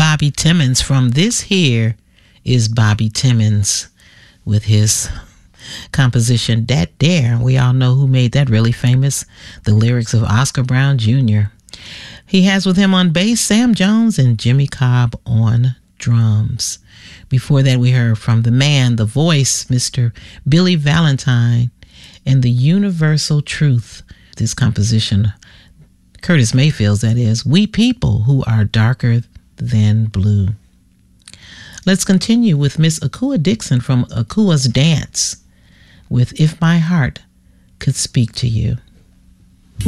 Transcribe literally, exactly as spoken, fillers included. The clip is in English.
Bobby Timmons from This Here Is Bobby Timmons with his composition Dat Dare. We all know who made that really famous, the lyrics of Oscar Brown Junior He has with him on bass Sam Jones and Jimmy Cobb on drums. Before that, we heard from the man, the voice, Mister Billy Valentine, and The Universal Truth. This composition, Curtis Mayfield's, that is, We People Who Are Darker Than Blue. Let's continue with Miss Akua Dixon from Akua's Dance with If My Heart Could Speak to You.